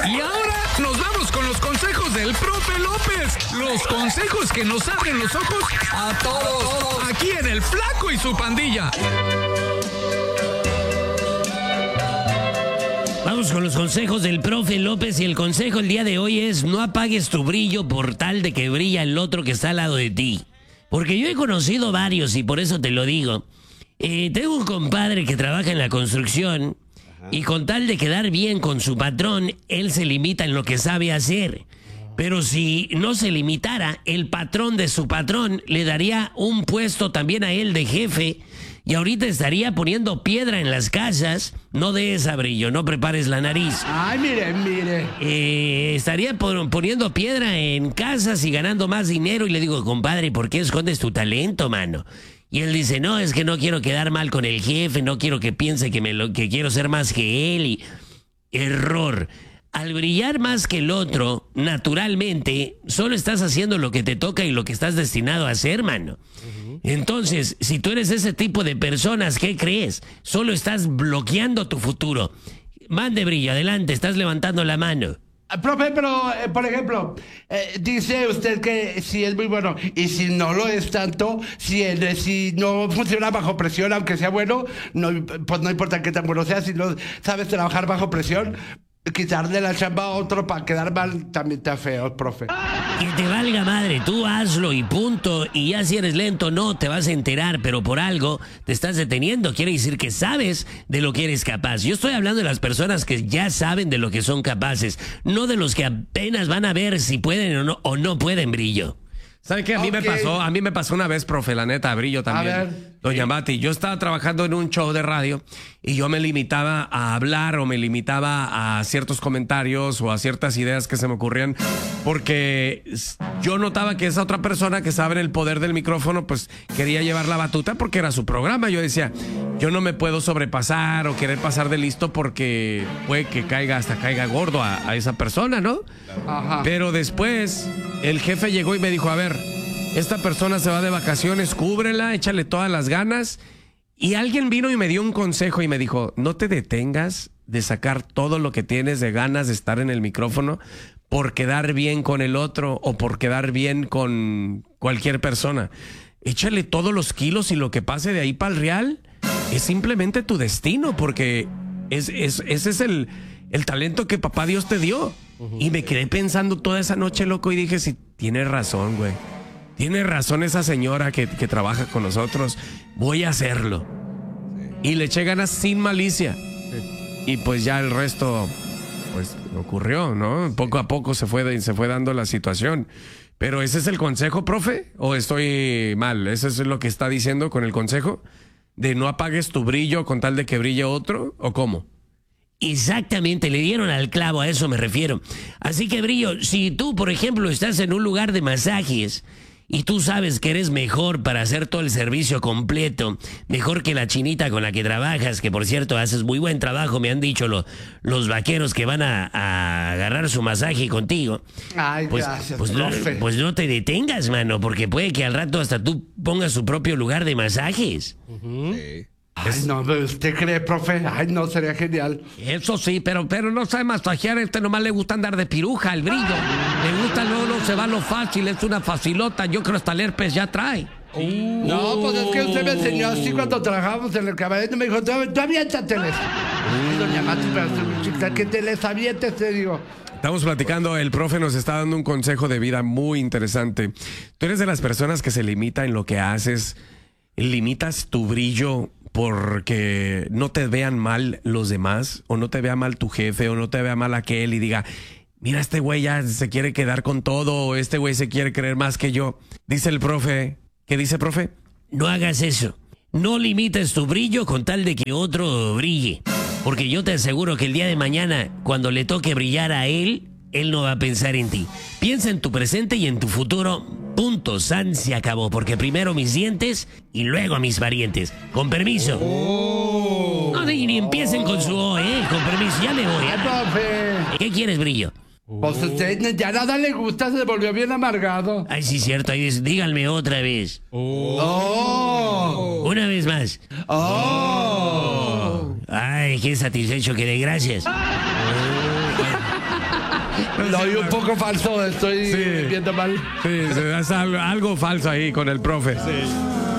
Y ahora nos vamos con los consejos del profe López. Los consejos que nos abren los ojos a todos. Aquí en El Flaco y su pandilla. Vamos con los consejos del profe López, y el consejo el día de hoy es: no apagues tu brillo por tal de que brilla el otro que está al lado de ti. Porque yo he conocido varios y por eso te lo digo. Tengo un compadre que trabaja en la construcción y con tal de quedar bien con su patrón, él se limita en lo que sabe hacer. Pero si no se limitara, el patrón de su patrón le daría un puesto también a él de jefe. Y ahorita estaría poniendo piedra en las casas. No des a brillo, no prepares la nariz. Ay, mire. Estaría poniendo piedra en casas y ganando más dinero. Y le digo, compadre, ¿por qué escondes tu talento, mano? Y él dice, no, es que no quiero quedar mal con el jefe, no quiero que piense que quiero ser más que él. Y error. Al brillar más que el otro, naturalmente, solo estás haciendo lo que te toca y lo que estás destinado a hacer, mano. Entonces, si tú eres ese tipo de personas, ¿qué crees? Solo estás bloqueando tu futuro. Mande brillo, adelante, estás levantando la mano. Profe, pero, por ejemplo, dice usted que sí es muy bueno, y si no lo es tanto, si no funciona bajo presión, aunque sea bueno, pues no importa qué tan bueno sea, si no sabes trabajar bajo presión, quitarle la chamba a otro para quedar mal también está feo, profe. Que te valga madre, tú hazlo y punto. Y ya si eres lento, no te vas a enterar, pero por algo te estás deteniendo. Quiere decir que sabes de lo que eres capaz. Yo estoy hablando de las personas que ya saben de lo que son capaces, no de los que apenas van a ver si pueden o no pueden, brillo. ¿Sabe qué? A mí me pasó una vez, profe, la neta, brillo también. A ver. Doña Mati, yo estaba trabajando en un show de radio y yo me limitaba a hablar o me limitaba a ciertos comentarios o a ciertas ideas que se me ocurrían porque yo notaba que esa otra persona que sabe el poder del micrófono pues quería llevar la batuta porque era su programa. Yo decía, yo no me puedo sobrepasar o querer pasar de listo porque puede que caiga gordo a esa persona, ¿no? Ajá. Pero después el jefe llegó y me dijo, a ver, esta persona se va de vacaciones, cúbrela, échale todas las ganas. Y alguien vino y me dio un consejo y me dijo, no te detengas de sacar todo lo que tienes de ganas de estar en el micrófono por quedar bien con el otro o por quedar bien con cualquier persona. Échale todos los kilos y lo que pase de ahí para el real es simplemente tu destino, porque ese es el talento que papá Dios te dio. Y me quedé pensando toda esa noche, loco, y dije, sí, tienes razón, güey. Tiene razón esa señora que trabaja con nosotros. Voy a hacerlo. Sí. Y le eché ganas sin malicia. Sí. Y pues ya el resto, pues ocurrió, ¿no? Poco a poco se fue dando la situación. Pero ¿ese es el consejo, profe? ¿O estoy mal? ¿Eso es lo que está diciendo con el consejo? ¿De no apagues tu brillo con tal de que brille otro? ¿O cómo? Exactamente, le dieron al clavo, a eso me refiero. Así que, brillo, si tú, por ejemplo, estás en un lugar de masajes y tú sabes que eres mejor para hacer todo el servicio completo, mejor que la chinita con la que trabajas, que por cierto haces muy buen trabajo, me han dicho los vaqueros que van a agarrar su masaje contigo. Ay, pues, gracias, profe. Pues no te detengas, mano, porque puede que al rato hasta tú pongas su propio lugar de masajes. Sí. Ay, no, ¿usted cree, profe? Ay, no, sería genial. Eso sí, pero no sabe masajear. Nomás le gusta andar de piruja, el brillo. Le gusta, no se va lo fácil, es una facilota. Yo creo hasta el herpes ya trae. No, pues es que usted me enseñó así cuando trabajábamos en el cabaret. Me dijo, tú aviéntateles. Ay, doña Mati, pero que te les avientes, te digo. Estamos platicando, el profe nos está dando un consejo de vida muy interesante. Tú eres de las personas que se limita en lo que haces, limitas tu brillo porque no te vean mal los demás, o no te vea mal tu jefe, o no te vea mal aquel y diga, mira, este güey ya se quiere quedar con todo, o este güey se quiere creer más que yo. Dice el profe, ¿qué dice, profe? No hagas eso. No limites tu brillo con tal de que otro brille. Porque yo te aseguro que el día de mañana, cuando le toque brillar a él no va a pensar en ti. Piensa en tu presente y en tu futuro. Punto, san, se acabó. Porque primero mis dientes y luego mis parientes. Con permiso. No, ni empiecen con su O, con permiso, ya me voy. ¿Qué quieres, brillo? Pues usted ya nada le gusta, se volvió bien amargado. Ay, sí, cierto, ahí dice, díganme otra vez. Una vez más. Ay, qué satisfecho quedé, gracias. Lo oí un poco falso, estoy Sí. viendo mal. Sí, es algo falso ahí con el profe.